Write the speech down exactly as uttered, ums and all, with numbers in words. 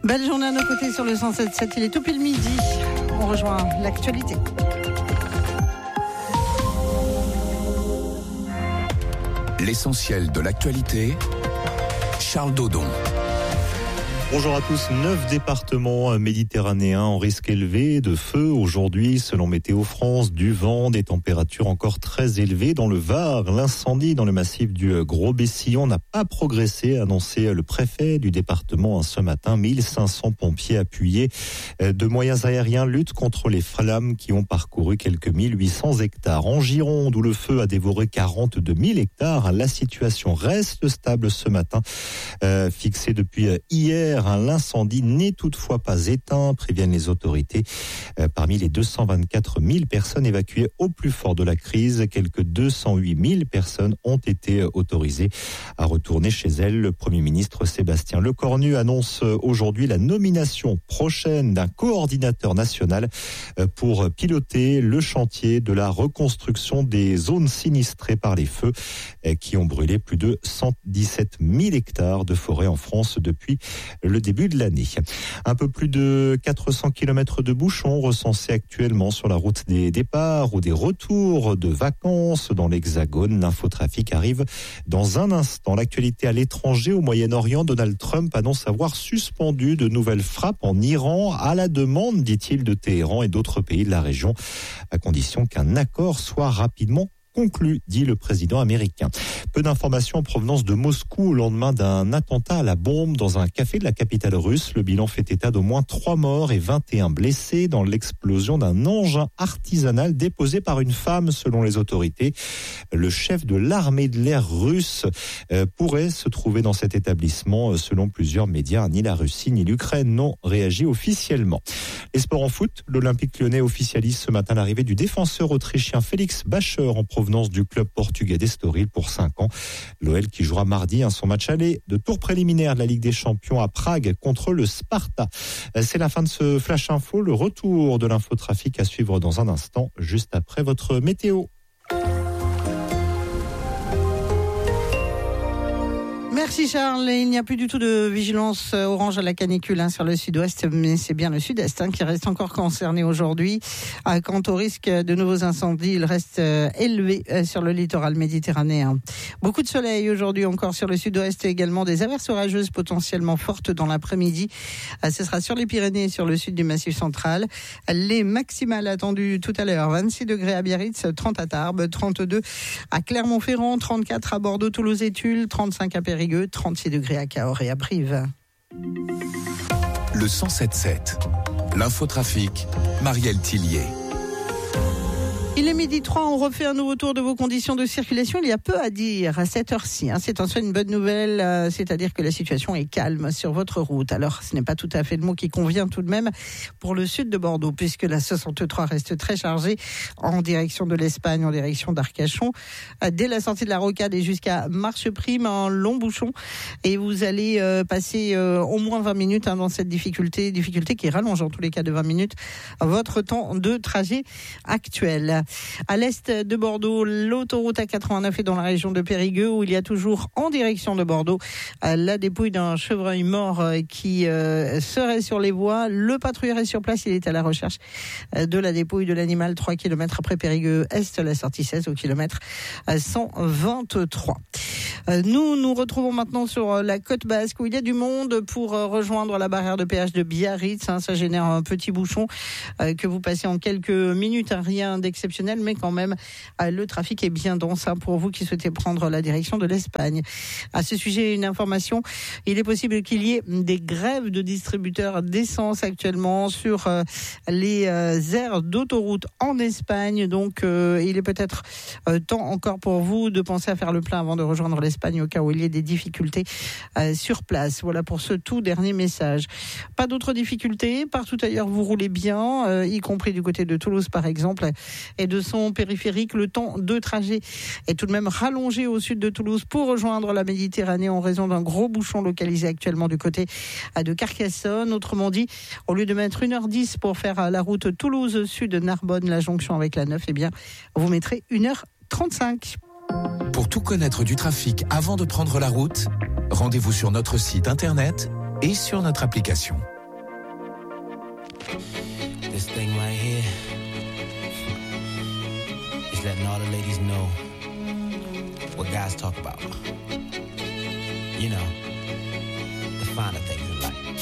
Belle journée à nos côtés sur le cent sept virgule sept, il est tout pile midi. On rejoint l'actualité. L'essentiel de l'actualité, Charles Dodon. Bonjour à tous. Neuf départements méditerranéens en risque élevé de feu aujourd'hui, selon Météo France. Du vent, des températures encore très élevées. Dans le Var, l'incendie dans le massif du Gros-Bessillon n'a pas progressé, a annoncé le préfet du département ce matin. mille cinq cents pompiers appuyés de moyens aériens luttent contre les flammes qui ont parcouru quelques mille huit cents hectares. En Gironde, où le feu a dévoré quarante-deux mille hectares, la situation reste stable ce matin, euh, fixée depuis hier. L'incendie n'est toutefois pas éteint, préviennent les autorités. Euh, parmi les deux cent vingt-quatre mille personnes évacuées au plus fort de la crise, quelques deux cent huit mille personnes ont été autorisées à retourner chez elles. Le Premier ministre Sébastien Lecornu annonce aujourd'hui la nomination prochaine d'un coordinateur national pour piloter le chantier de la reconstruction des zones sinistrées par les feux qui ont brûlé plus de cent dix-sept mille hectares de forêt en France depuis le début de l'année. Un peu plus de quatre cents kilomètres de bouchons recensés actuellement sur la route des départs ou des retours de vacances dans l'Hexagone. L'infotrafic arrive dans un instant. L'actualité à l'étranger, au Moyen-Orient, Donald Trump annonce avoir suspendu de nouvelles frappes en Iran à la demande, dit-il, de Téhéran et d'autres pays de la région, à condition qu'un accord soit rapidement conclu, dit le président américain. Peu d'informations en provenance de Moscou au lendemain d'un attentat à la bombe dans un café de la capitale russe. Le bilan fait état d'au moins trois morts et vingt et un blessés dans l'explosion d'un engin artisanal déposé par une femme, selon les autorités. Le chef de l'armée de l'air russe euh, pourrait se trouver dans cet établissement, selon plusieurs médias. Ni la Russie ni l'Ukraine n'ont réagi officiellement. Les sports en foot, l'Olympique lyonnais officialise ce matin l'arrivée du défenseur autrichien Félix Bacher en provenance du club portugais d'Estoril pour cinq ans. L'O L qui jouera mardi hein, son match aller de tour préliminaire de la Ligue des Champions à Prague contre le Sparta. C'est la fin de ce Flash Info. Le retour de l'infotrafic à suivre dans un instant, juste après votre météo. Merci Charles. Il n'y a plus du tout de vigilance orange à la canicule hein, sur le sud-ouest, mais c'est bien le sud-est hein, qui reste encore concerné aujourd'hui. Quant au risque de nouveaux incendies, il reste euh, élevé euh, sur le littoral méditerranéen. Beaucoup de soleil aujourd'hui encore sur le sud-ouest et également des averses orageuses potentiellement fortes dans l'après-midi. Euh, ce sera sur les Pyrénées et sur le sud du Massif central. Les maximales attendues tout à l'heure, vingt-six degrés à Biarritz, trente à Tarbes, trente-deux à Clermont-Ferrand, trente-quatre à Bordeaux, Toulouse et Tulle, trente-cinq à Périgueux, trente-six degrés à Cahors et à Brive. Le cent sept virgule sept. L'infotrafic, Marielle Tillier. Il est midi trois, on refait un nouveau tour de vos conditions de circulation. Il y a peu à dire à cette heure-ci. Hein. C'est en soi une bonne nouvelle, euh, c'est-à-dire que la situation est calme sur votre route. Alors, ce n'est pas tout à fait le mot qui convient tout de même pour le sud de Bordeaux, puisque la soixante-trois reste très chargée en direction de l'Espagne, en direction d'Arcachon. Euh, dès la sortie de la Rocade et jusqu'à Marcheprime, un long bouchon. Et vous allez euh, passer euh, au moins vingt minutes hein, dans cette difficulté, difficulté qui rallonge en tous les cas de vingt minutes votre temps de trajet actuel. À l'est de Bordeaux, l'autoroute A quatre-vingt-neuf est dans la région de Périgueux où il y a toujours en direction de Bordeaux la dépouille d'un chevreuil mort qui serait sur les voies. Le patrouilleur est sur place, il est à la recherche de la dépouille de l'animal trois kilomètres après Périgueux Est, la sortie seize au kilomètre cent vingt-trois. Nous nous retrouvons maintenant sur la côte basque où il y a du monde pour rejoindre la barrière de péage de Biarritz. Ça génère un petit bouchon que vous passez en quelques minutes, rien d'exceptionnel, mais quand même le trafic est bien dense pour vous qui souhaitez prendre la direction de l'Espagne. À ce sujet, une information, il est possible qu'il y ait des grèves de distributeurs d'essence actuellement sur les aires d'autoroute en Espagne, donc il est peut-être temps encore pour vous de penser à faire le plein avant de rejoindre l'Espagne au cas où il y ait des difficultés sur place. Voilà pour ce tout dernier message. Pas d'autres difficultés, partout ailleurs vous roulez bien, y compris du côté de Toulouse par exemple, et de son périphérique. Le temps de trajet est tout de même rallongé au sud de Toulouse pour rejoindre la Méditerranée en raison d'un gros bouchon localisé actuellement du côté de Carcassonne. Autrement dit, au lieu de mettre une heure dix pour faire la route Toulouse-Sud-Narbonne, la jonction avec la neuf, eh bien, vous mettrez une heure trente-cinq. Pour tout connaître du trafic avant de prendre la route, rendez-vous sur notre site internet et sur notre application. This thing right here is letting all the ladies know what guys talk about. You know.